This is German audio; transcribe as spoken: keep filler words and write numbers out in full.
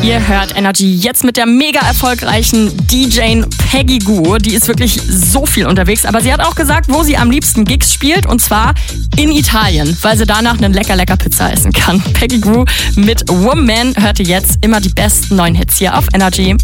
Ihr hört Energy jetzt mit der mega erfolgreichen D J Peggy Gou. Die ist wirklich so viel unterwegs, aber sie hat auch gesagt, wo sie am liebsten Gigs spielt, und zwar in Italien, weil sie danach eine lecker, lecker Pizza essen kann. Peggy Gou mit Woman hört ihr jetzt immer die besten neuen Hits hier auf Energy.